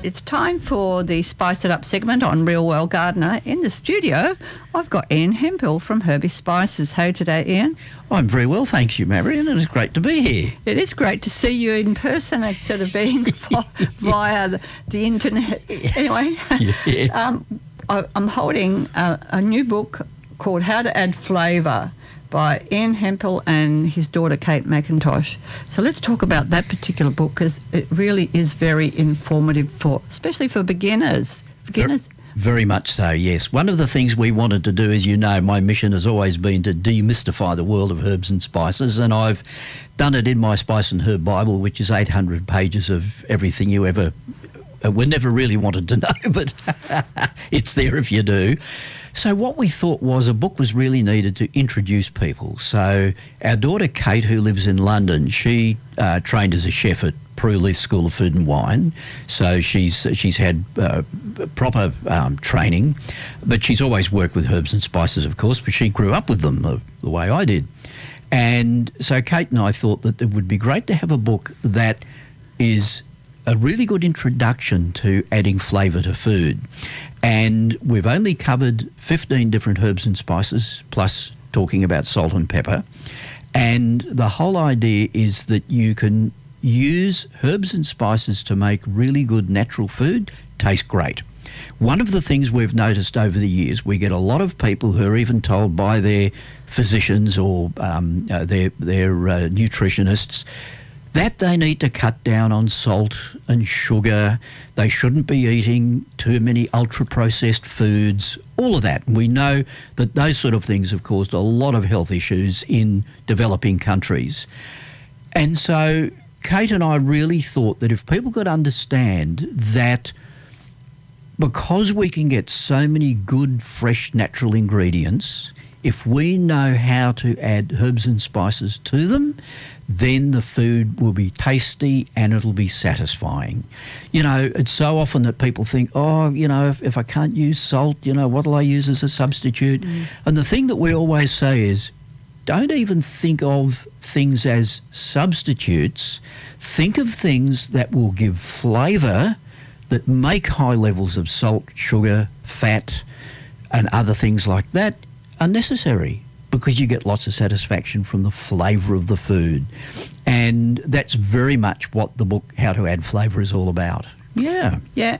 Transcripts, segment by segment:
it's time for the Spice It Up segment on Real World Gardener. In the studio, I've got Ian Hemphill from Herbie Spices. How today, Ian? I'm very well, thanks you, Marion, and it's great to be here. It is great to see you in person instead of being via the internet. Anyway, I'm holding a new book called How to Add Flavour by Ian Hemphill and his daughter Kate McIntosh. So let's talk about that particular book because it really is very informative especially for beginners. Very much so, yes. One of the things we wanted to do, as you know, my mission has always been to demystify the world of herbs and spices, and I've done it in my Spice and Herb Bible, which is 800 pages of everything you ever we never really wanted to know, but it's there if you do. So what we thought was a book was really needed to introduce people. So our daughter Kate, who lives in London, she trained as a chef at Prue Leith School of Food and Wine. So she's had proper training, but she's always worked with herbs and spices, of course, but she grew up with them the way I did. And so Kate and I thought that it would be great to have a book that is a really good introduction to adding flavour to food. And we've only covered 15 different herbs and spices, plus talking about salt and pepper. And the whole idea is that you can use herbs and spices to make really good natural food taste great. One of the things we've noticed over the years, we get a lot of people who are even told by their physicians or their nutritionists that they need to cut down on salt and sugar. They shouldn't be eating too many ultra-processed foods, all of that. We know that those sort of things have caused a lot of health issues in developing countries. And so Kate and I really thought that if people could understand that because we can get so many good, fresh, natural ingredients, if we know how to add herbs and spices to them, then the food will be tasty and it'll be satisfying. You know, it's so often that people think, if I can't use salt, what'll I use as a substitute? And the thing that we always say is, don't even think of things as substitutes. Think of things that will give flavour, that make high levels of salt, sugar, fat, and other things like that unnecessary, because you get lots of satisfaction from the flavour of the food. And that's very much what the book How to Add Flavour is all about. Yeah. Yeah,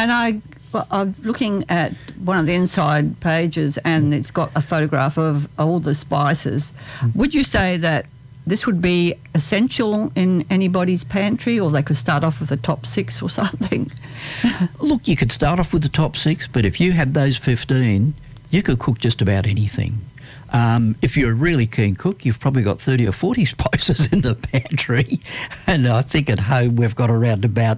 I'm looking at one of the inside pages and it's got a photograph of all the spices. Would you say that this would be essential in anybody's pantry, or they could start off with the top 6 or something? Look, you could start off with the top 6, but if you had those 15, you could cook just about anything. If you're a really keen cook, you've probably got 30 or 40 spices in the pantry. And I think at home we've got around about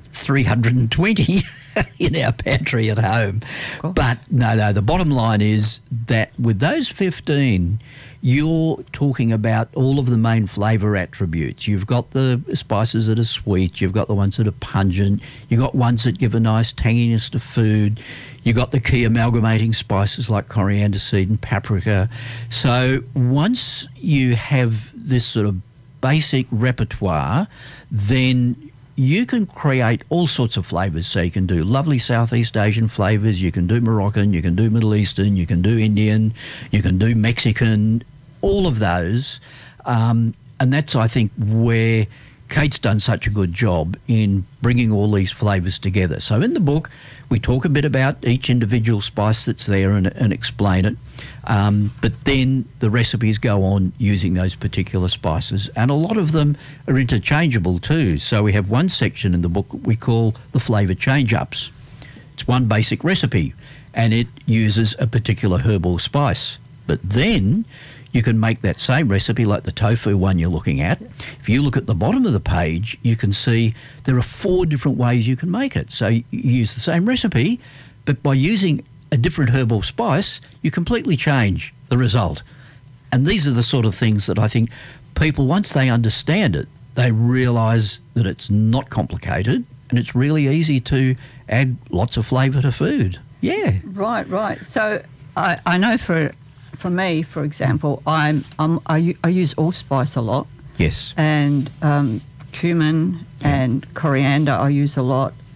320 in our pantry at home. Cool. But no, the bottom line is that with those 15, you're talking about all of the main flavour attributes. You've got the spices that are sweet, you've got the ones that are pungent, you've got ones that give a nice tanginess to food, you've got the key amalgamating spices like coriander seed and paprika. So once you have this sort of basic repertoire, then you can create all sorts of flavours. So you can do lovely Southeast Asian flavours, you can do Moroccan, you can do Middle Eastern, you can do Indian, you can do Mexican, all of those. And that's, I think, where Kate's done such a good job in bringing all these flavours together. So in the book, we talk a bit about each individual spice that's there and explain it. But then the recipes go on using those particular spices. And a lot of them are interchangeable too. So we have one section in the book we call the flavour change-ups. It's one basic recipe and it uses a particular herb or spice. But then you can make that same recipe like the tofu one you're looking at. If you look at the bottom of the page, you can see there are 4 different ways you can make it. So you use the same recipe, but by using a different herb or spice, you completely change the result. And these are the sort of things that I think people, once they understand it, they realise that it's not complicated and it's really easy to add lots of flavour to food. Yeah. Right. So I know for me, for example, I use allspice a lot. Yes. And cumin and coriander I use a lot.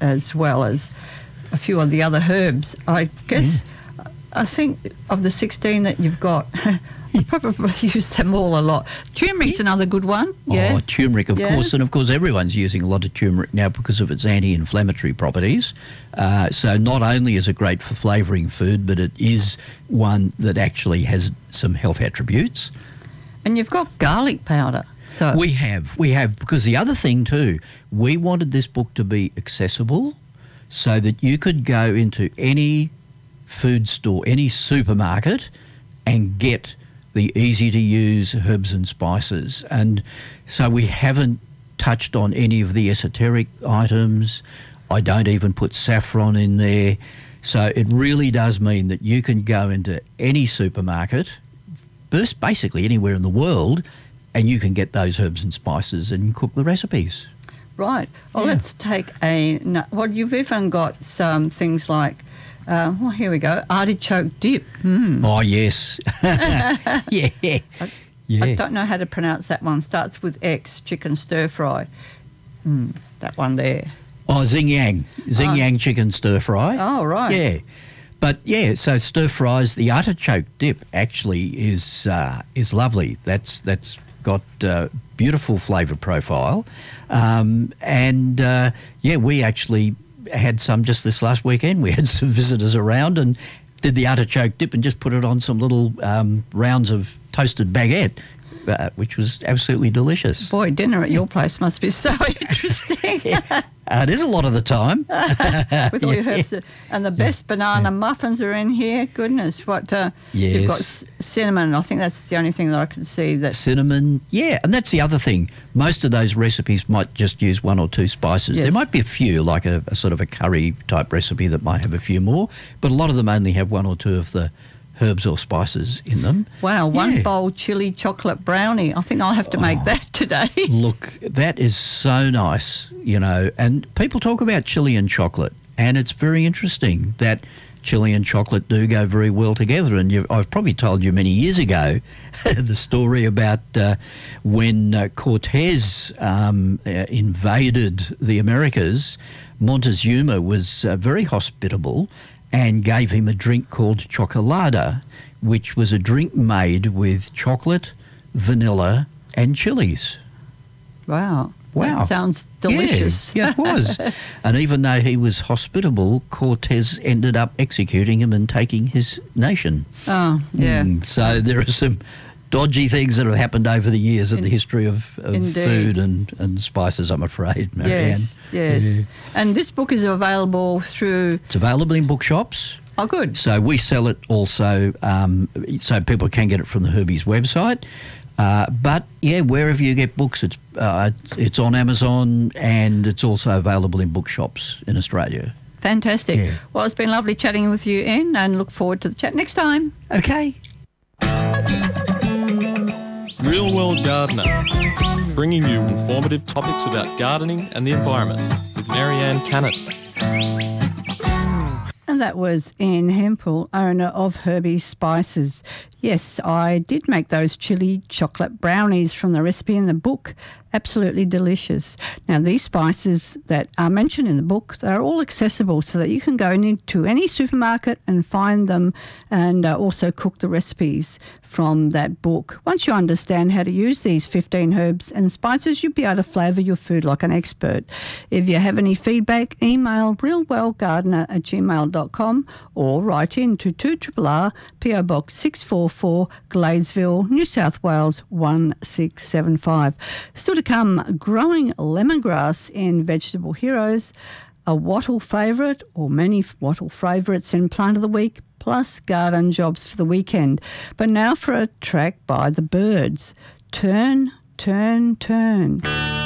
as well as a few of the other herbs. I guess, I think of the 16 that you've got, I probably use them all a lot. Turmeric's another good one. Yeah. Oh, turmeric, of course. And, of course, everyone's using a lot of turmeric now because of its anti-inflammatory properties. So not only is it great for flavouring food, but it is one that actually has some health attributes. And you've got garlic powder. So We have, because the other thing too, we wanted this book to be accessible so that you could go into any food store, any supermarket, and get the easy-to-use herbs and spices. And so we haven't touched on any of the esoteric items. I don't even put saffron in there. So it really does mean that you can go into any supermarket, basically anywhere in the world, and you can get those herbs and spices and cook the recipes. Right. Well, let's take well, you've even got some things like, here we go, artichoke dip. Oh, yes. Yeah. I don't know how to pronounce that one. Starts with X, chicken stir fry. That one there. Oh, Xing Yang chicken stir fry. Oh, right. Yeah. But, yeah, so stir fries, the artichoke dip actually is lovely. That's got beautiful flavour profile. We actually had some just this last weekend. We had some visitors around and did the artichoke dip and just put it on some little rounds of toasted baguette, which was absolutely delicious. Boy, dinner at your place must be so interesting. It is a lot of the time. With all your herbs. And the best banana muffins are in here. Goodness, what you've got cinnamon. I think that's the only thing that I can see. That cinnamon, yeah. And that's the other thing. Most of those recipes might just use one or two spices. Yes. There might be a few, like a sort of a curry type recipe that might have a few more, but a lot of them only have one or two of the herbs or spices in them. Wow, one bowl chili chocolate brownie. I think I'll have to make that today. Look, that is so nice, and people talk about chili and chocolate, and it's very interesting that chili and chocolate do go very well together. And I've probably told you many years ago the story about when Cortez invaded the Americas. Montezuma was very hospitable and gave him a drink called chocolada, which was a drink made with chocolate, vanilla, and chilies. Wow. That sounds delicious. Yeah, it was. And even though he was hospitable, Cortez ended up executing him and taking his nation. Oh, yeah. So there are some dodgy things that have happened over the years in the history of food and spices, I'm afraid, Marianne. Yes. Yeah. And this book is available through... It's available in bookshops. Oh, good. So we sell it also, so people can get it from the Herbie's website. But, wherever you get books, it's on Amazon, and it's also available in bookshops in Australia. Fantastic. Yeah. Well, it's been lovely chatting with you, Ian, and look forward to the chat next time. Okay. Real World Gardener, bringing you informative topics about gardening and the environment with Marianne Cannon. And that was Ian Hempel, owner of Herbie Spices. Yes, I did make those chili chocolate brownies from the recipe in the book. Absolutely delicious. Now, these spices that are mentioned in the book, they're all accessible so that you can go into any supermarket and find them and also cook the recipes from that book. Once you understand how to use these 15 herbs and spices, you'll be able to flavour your food like an expert. If you have any feedback, email realwellgardener@gmail.com or write in to 2RRR PO Box 644 Gladesville, New South Wales 1675. Still to come, growing lemongrass in Vegetable Heroes, a wattle favourite or many wattle favourites in Plant of the Week, plus garden jobs for the weekend. But now for a track by the Birds. Turn, turn, turn.